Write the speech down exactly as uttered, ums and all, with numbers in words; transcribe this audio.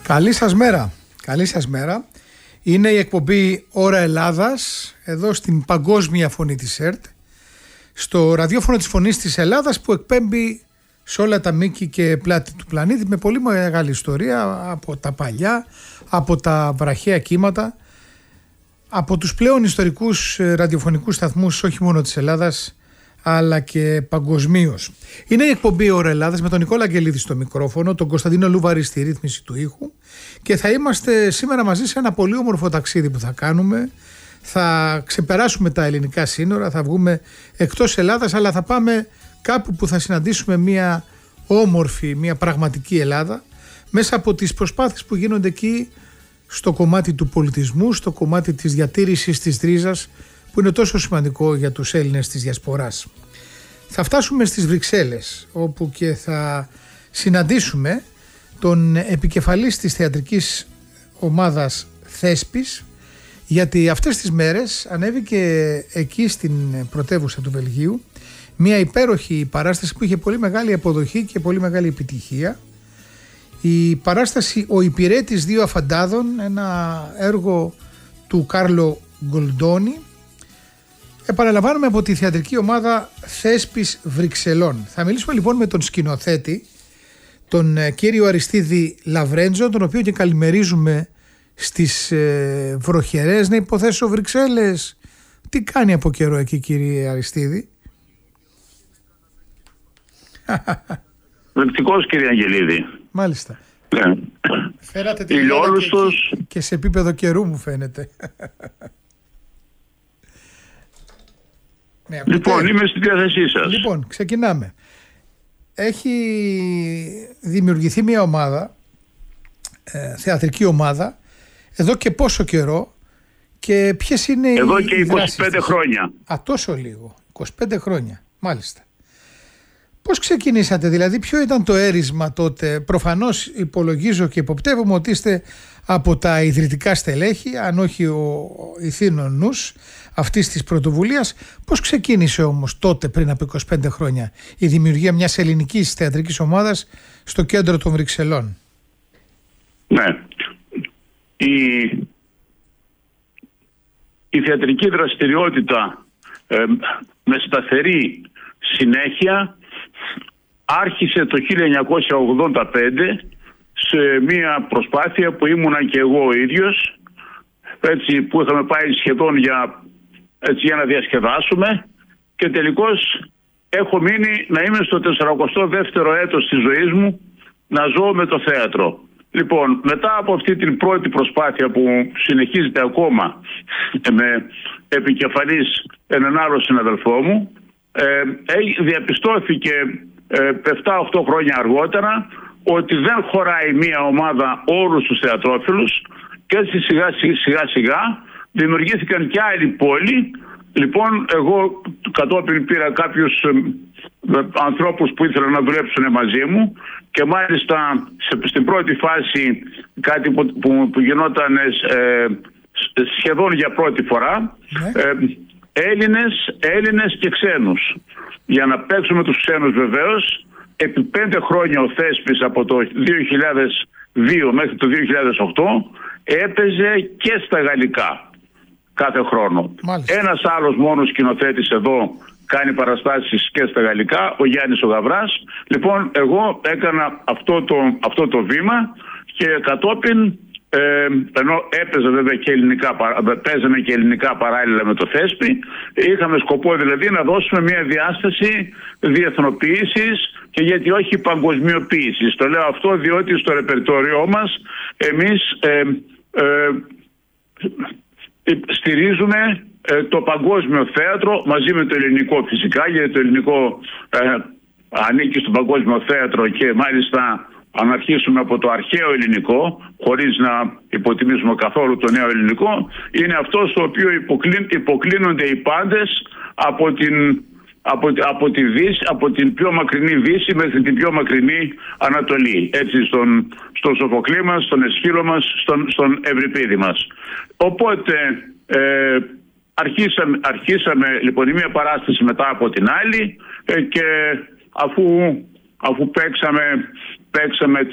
Καλή σας μέρα. Καλή σας μέρα. Είναι η εκπομπή Ώρα Ελλάδας, εδώ στην παγκόσμια φωνή της ΕΡΤ, στο ραδιόφωνο της Φωνής της Ελλάδας, που εκπέμπει σε όλα τα μήκη και πλάτη του πλανήτη, με πολύ μεγάλη ιστορία, από τα παλιά, από τα βραχαία κύματα, από τους πλέον ιστορικούς ραδιοφωνικούς σταθμούς όχι μόνο της Ελλάδας αλλά και παγκοσμίως. Είναι η εκπομπή Ώρα Ελλάδας με τον Νικόλα Αγγελίδη στο μικρόφωνο, τον Κωνσταντίνο Λούβαρη στη ρύθμιση του ήχου, και θα είμαστε σήμερα μαζί σε ένα πολύ όμορφο ταξίδι που θα κάνουμε. Θα ξεπεράσουμε τα ελληνικά σύνορα, θα βγούμε εκτός Ελλάδας, αλλά θα πάμε κάπου που θα συναντήσουμε μια όμορφη, μια πραγματική Ελλάδα, μέσα από τις προσπάθειες που γίνονται εκεί στο κομμάτι του πολιτισμού, στο κομμάτι της διατήρησης της ρίζας, που είναι τόσο σημαντικό για τους Έλληνες της Διασποράς. Θα φτάσουμε στις Βρυξέλλες, όπου και θα συναντήσουμε τον επικεφαλής της θεατρικής ομάδας Θέσπης, γιατί αυτές τις μέρες ανέβηκε εκεί στην πρωτεύουσα του Βελγίου μια υπέροχη παράσταση που είχε πολύ μεγάλη αποδοχή και πολύ μεγάλη επιτυχία. Η παράσταση «Ο Υπηρέτης δύο Αφαντάδων», ένα έργο του Κάρλο Γκολντόνι. Επαναλαμβάνουμε από τη θεατρική ομάδα Θέσπης Βρυξελών. Θα μιλήσουμε λοιπόν με τον σκηνοθέτη, τον κύριο Αριστίδη Λαβρέντζο, τον οποίο και καλημερίζουμε στις ε, βροχερές, να υποθέσω, Βρυξέλλες. Τι κάνει από καιρό εκεί, κύριε Αριστίδη? Δεκτικός, κύριε Αγγελίδη. Μάλιστα. Ναι. Φέρατε την Ελλάδα και, και σε επίπεδο καιρού, μου φαίνεται. Ναι, λοιπόν, είμαι στη διάθεσή σας. Λοιπόν, ξεκινάμε. Έχει δημιουργηθεί μια ομάδα, ε, θεατρική ομάδα, εδώ και πόσο καιρό, και ποιες είναι εδώ οι και είκοσι πέντε χρόνια. Α, τόσο λίγο. είκοσι πέντε χρόνια, μάλιστα. Πώς ξεκινήσατε, δηλαδή, ποιο ήταν το έρισμα τότε? Προφανώς υπολογίζω και υποπτεύομαι ότι είστε από τα ιδρυτικά στελέχη, αν όχι ο ηθήνων νους αυτής της πρωτοβουλίας. Πώς ξεκίνησε όμως τότε, πριν από είκοσι πέντε χρόνια, η δημιουργία μιας ελληνικής θεατρικής ομάδας στο κέντρο των Βρυξελών? Ναι. Η, η θεατρική δραστηριότητα ε, με σταθερή συνέχεια άρχισε το χίλια εννιακόσια ογδόντα πέντε σε μια προσπάθεια που ήμουνα και εγώ ο ίδιος, έτσι, που είχαμε πάει σχεδόν για, έτσι, για να διασκεδάσουμε, και τελικώς έχω μείνει να είμαι στο σαρανταεστό δεύτερο έτος της ζωής μου να ζω με το θέατρο. Λοιπόν, μετά από αυτή την πρώτη προσπάθεια που συνεχίζεται ακόμα με επικεφαλής έναν άλλο συναδελφό μου, ε, διαπιστώθηκε ε, επτά οχτώ χρόνια αργότερα ότι δεν χωράει μία ομάδα όλους τους θεατρόφιλους, και έτσι σιγά σιγά σιγά δημιουργήθηκαν και άλλοι πόλοι. Λοιπόν, εγώ κατόπιν πήρα κάποιους ε, ανθρώπους που ήθελαν να δουλέψουν μαζί μου, και μάλιστα σε, στην πρώτη φάση κάτι που, που, που γινόταν ε, σχεδόν για πρώτη φορά, ναι. ε, Έλληνες, Έλληνες και ξένους. Για να παίξουμε τους ξένους, βεβαίως, επί πέντε χρόνια ο Θέσπης, από το δύο χιλιάδες δύο μέχρι το δύο χιλιάδες οκτώ, έπαιζε και στα γαλλικά κάθε χρόνο. Μάλιστα. Ένας άλλος μόνος σκηνοθέτης εδώ κάνει παραστάσεις και στα γαλλικά, ο Γιάννης ο Γαβράς. Λοιπόν, εγώ έκανα αυτό το, αυτό το βήμα, και κατόπιν, ε, ενώ έπαιζα βέβαια και ελληνικά, παίζαμε και ελληνικά παράλληλα με το Θέσπη, είχαμε σκοπό δηλαδή να δώσουμε μια διάσταση διεθνοποίησης, και γιατί όχι παγκοσμιοποίησης. Το λέω αυτό διότι στο ρεπερτόριό μας εμείς ε, ε, στηρίζουμε ε, το παγκόσμιο θέατρο μαζί με το ελληνικό, φυσικά, γιατί το ελληνικό ε, ανήκει στο παγκόσμιο θέατρο, και μάλιστα αν αρχίσουμε από το αρχαίο ελληνικό, χωρίς να υποτιμήσουμε καθόλου το νέο ελληνικό, είναι αυτό στο οποίο υποκλίν, υποκλίνονται οι πάντες από την, από, από, τη Δύση, από την πιο μακρινή Δύση μέχρι την πιο μακρινή Ανατολή. Έτσι, στον, στον Σοφοκλή μας, στον Εσχύλο μας, στον, στον Ευρυπίδη μας. Οπότε ε, αρχίσαμε, αρχίσαμε λοιπόν η μία παράσταση μετά από την άλλη, ε, και αφού, αφού παίξαμε... παίξαμε